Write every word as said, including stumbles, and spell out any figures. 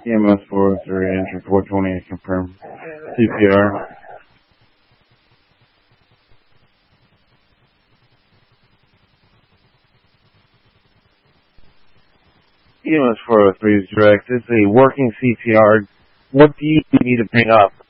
E M S four oh three, entry four twenty-eight, confirm. C P R. E M S four oh three is direct. It's a working C P R. What do you need to bring up?